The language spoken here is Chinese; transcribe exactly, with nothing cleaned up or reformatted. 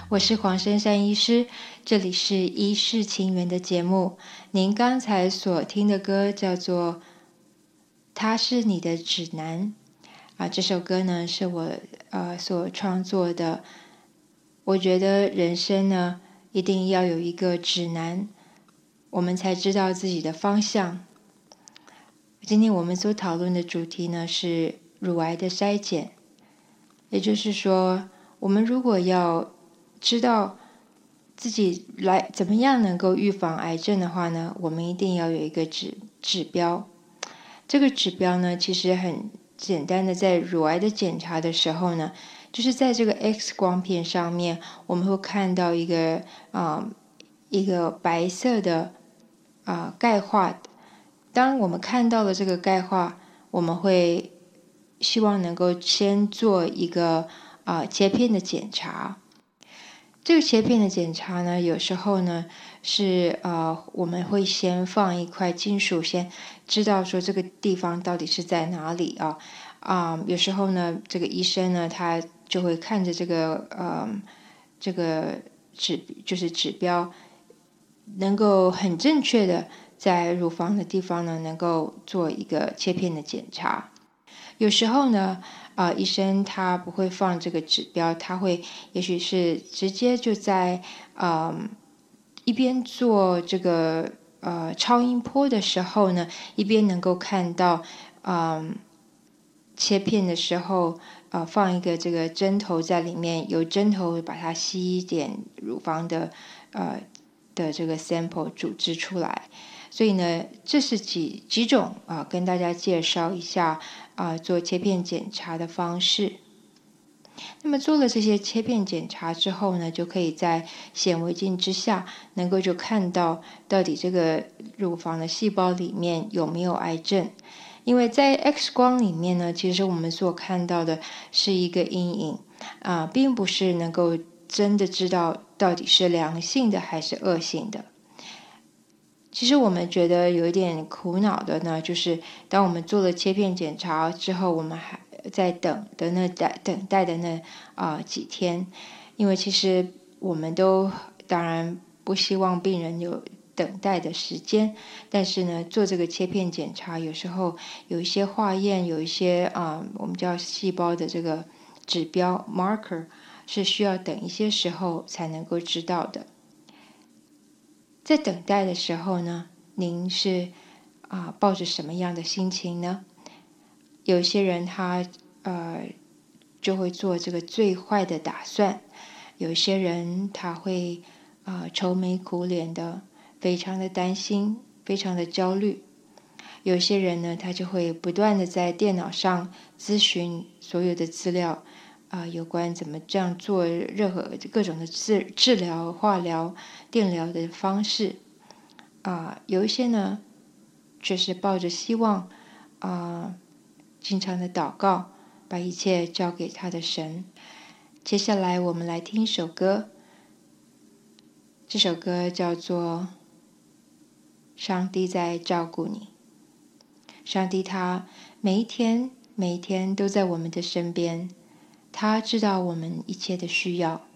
我是黄珊珊医师，这里是医事情缘的节目。您刚才所听的歌叫做《他是你的指南》啊，这首歌呢是我呃所创作的。我觉得人生呢一定要有一个指南，我们才知道自己的方向。今天我们所讨论的主题呢是乳癌的筛检，也就是说，我们如果要知道自己来怎么样能够预防癌症的话呢，我们一定要有一个指指标。这个指标呢，其实很简单的，在乳癌的检查的时候呢，就是在这个 X 光片上面，我们会看到一个啊、呃、一个白色的啊、呃、钙化。当我们看到了这个钙化，我们会希望能够先做一个啊、呃、切片的检查。这个切片的检查呢，有时候呢是呃我们会先放一块金属，先知道说这个地方到底是在哪里啊啊、呃。有时候呢，这个医生呢他就会看着这个呃这个指就是指标，能够很正确的在乳房的地方呢，能够做一个切片的检查。有时候呢，呃，医生他不会放这个指标，他会也许是直接就在呃一边做这个呃超音波的时候呢，一边能够看到，嗯、呃，切片的时候，呃，放一个这个针头在里面，由针头把它吸一点乳房的呃的这个 sample 组织出来。所以呢，这是几几种啊、呃，跟大家介绍一下啊、呃，做切片检查的方式。那么做了这些切片检查之后呢，就可以在显微镜之下，能够就看到到底这个乳房的细胞里面有没有癌症。因为在 X 光里面呢，其实我们所看到的是一个阴影啊、呃，并不是能够真的知道到底是良性的还是恶性的。其实我们觉得有一点苦恼的呢，就是当我们做了切片检查之后，我们还在等的那等等待的那啊、呃、几天，因为其实我们都当然不希望病人有等待的时间，但是呢，做这个切片检查有时候有一些化验，有一些啊、呃、我们叫细胞的这个指标 marker 是需要等一些时候才能够知道的。在等待的时候呢，您是啊、呃、抱着什么样的心情呢？有些人他呃就会做这个最坏的打算，有些人他会啊、呃、愁眉苦脸的，非常的担心，非常的焦虑。有些人呢，他就会不断的在电脑上咨询所有的资料。啊、呃，有关怎么这样做任何各种的治治疗、化疗、电疗的方式，啊、呃，有一些呢，却是抱着希望，啊、呃，经常的祷告，把一切交给他的神。接下来我们来听一首歌，这首歌叫做《上帝在照顾你》。上帝他每一天每一天都在我们的身边。他知道我们一切的需要，